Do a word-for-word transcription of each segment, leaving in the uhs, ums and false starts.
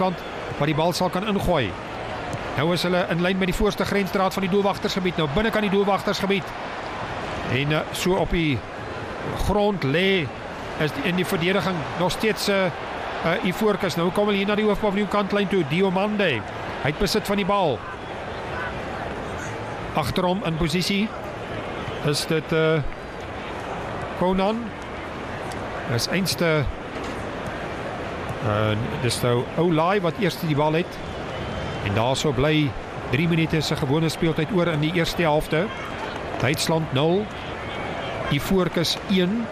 Duitsland wat die bal sal kan ingooi. Nou is hulle in lyn met die voorste grensstraat van die doelwagtersgebied, nou binne kan die doelwagtersgebied. En uh, so op die grond lê is die, in die verdediging nog steeds uh, uh, Ivoorkes. Nou kom hulle hier na die hoofpaviljoen kantlyn toe. Diomande, hy het besit van die bal. Agter hom in posisie is dit uh, Konan. Dis einste uh, dis nou Olai wat eerste die bal het. En daar so bly drie minute se gewone speeltyd oor in die eerste helfte. Duitsland nul, Ivoorkes een.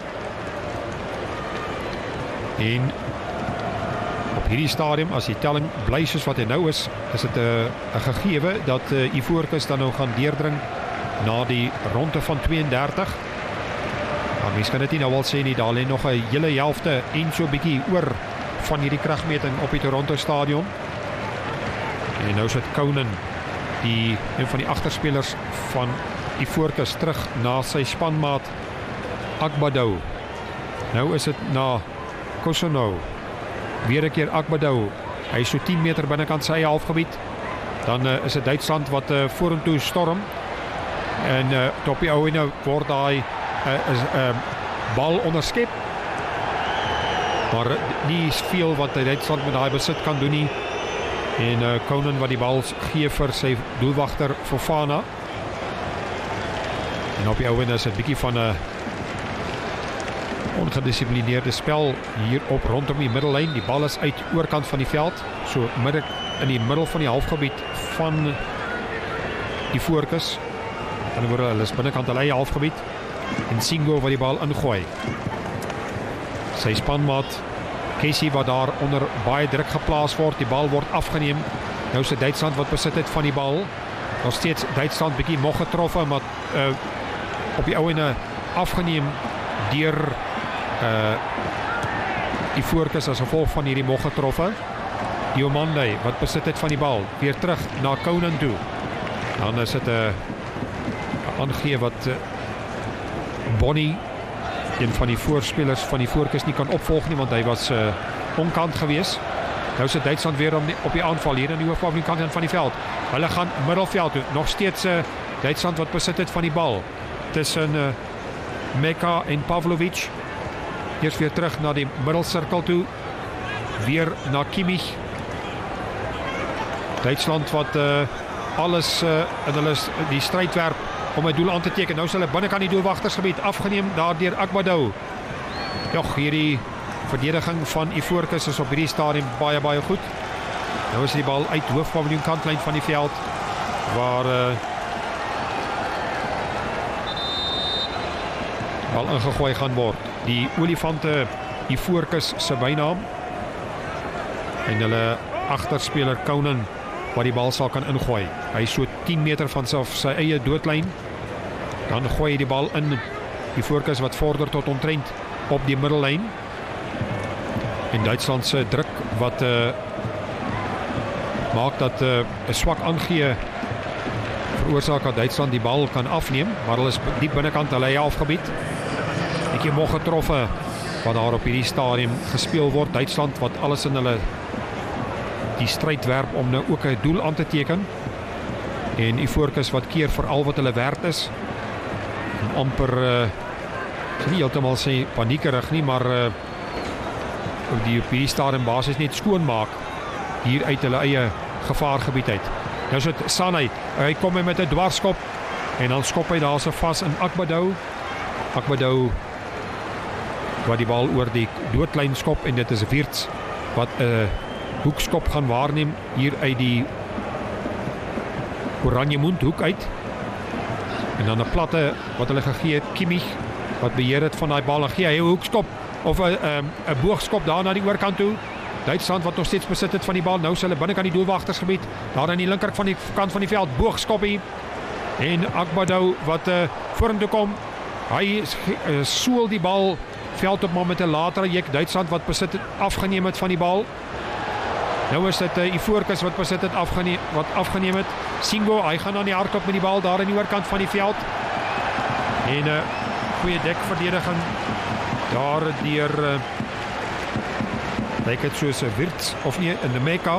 En op hierdie stadium, as die telling bly soos wat hy nou is, is dit 'n uh, gegewe dat uh, Ivoorkes dan nou gaan deurdring na die ronde van tweeëndertig. Maar mens kan dit nie nou al sê nie, daar lê nog 'n hele helfte en so 'n bietjie oor van hierdie kragmeting op die Toronto stadion. En nou sit Konan, die een van die agterspelers van Ivoorkes, terug na sy spanmaat Agbadou. Nou is dit na Kosono. Weer 'n keer Agbadou. Hy is so tien meter binnekant sy halfgebied. Dan uh, is dit Duitsland wat uh, vorentoe storm. En uh, op die ou en nou word daai uh, is 'n uh, bal onderskep. Maar uh, nie veel wat Duitsland met daai besit kan doen nie. En uh, Konan wat die bal gee vir sy doelwagter Fofana. En op die ou en is dit 'n bietjie van 'n uh, ongedisiplineerde spel hier op rondom die middellyn. Die bal is uit oorkant van die veld, so midde in die middel van die halfgebied van die Ivoorkes. Dan word hulle is binnekant hulle eie halfgebied. En Singo wat die bal ingooi. Sy spanmaat Casey wat daar onder baie druk geplaas word. Die bal word afgeneem. Nou is dit Duitsland wat besit het van die bal. Nog steeds Duitsland bietjie moeg getroffen, maar uh, op die ouene afgeneem deur uh, Ivoorkes as gevolg van hierdie moeg getroffen. Diomande wat besit het van die bal. Weer terug na Konan toe. Dan is dit 'n uh, aangee wat uh, Bonnie, een van die voorspelers van die Ivoorkes, nie kan opvolg nie, want hy was uh, onkant gewees. Nou sit Duitsland weer om die, op die aanval hier in die hoofpaviljoen kant van die veld. Hulle gaan middelveld toe. Nog steeds uh, Duitsland wat besit het van die bal. Tussen uh, Meka en Pavlovic. Eers weer terug na die middelsirkel toe. Weer na Kimmich. Duitsland wat uh, alles uh, in hulle die stryd werp om 'n doel aan te teken. Nou is hulle binnekant die doelwagtersgebied afgeneem daar deur Agbadou. Jog, hierdie verdediging van Ivoorkes is op hierdie stadium baie baie goed. Nou is die bal uit hoofpaviljoen kantlyn van die veld waar uh, bal ingegooi gaan word. Die olifante Ivoorkes se bynaam. En hulle agterspeler Konan wat die bal sal kan ingooi. Hy is so tien meter van sy eie doodlyn. Dan gooi hy die bal in. Ivoorkes wat vorder tot omtrent op die middellyn. En Duitsland se druk wat uh, maak dat 'n uh, swak aangee veroorsaak dat Duitsland die bal kan afneem, maar hulle is diep binnekant hulle halfgebied. Ekie moeg getroffe wat daar op hierdie stadium gespeel word. Duitsland wat alles in hulle die stryd werp om nou ook 'n doel aan te teken. En Ivoorkes wat keer vir al wat hulle werd is. En amper uh, nie heeltemal sê paniekerig nie, maar uh, die op hierdie stadium basis net skoonmaak hier uit hulle eie gevaargebied uit. Nou sit Sanay, hy kom hy met 'n dwarskop en dan skop hy daar so vas in Agbadou. Agbadou wat die bal oor die doodlyn skop en dit is Wirtz wat 'n uh, hoekskop gaan waarneem hier uit die Oranjemund hoek uit. En dan 'n platte wat hulle gegee het, Kimmich wat beheer het van daai bal en gee hy 'n hoekskop of 'n 'n 'n boogskop daar na die oorkant toe. Duitsland wat nog steeds besit het van die bal. Nou is hulle binnekant die doelwagtersgebied. Daar aan die linkerkant van die kant van die veld boogskoppie. En Agbadou wat uh, vorentoe kom. Hy uh, soel die bal veld op maar met 'n latere juk. Duitsland wat besit het afgeneem het van die bal. Nou is dit uh, Ivoorkes wat besit het afgeneem wat afgeneem het. Singo, hy gaan aan die hardloop met die bal daar aan die oorkant van die veld. En 'n uh, goeie dekverdediging daar deur uh, lyk dit soos 'n Wirtz of nie in die Meka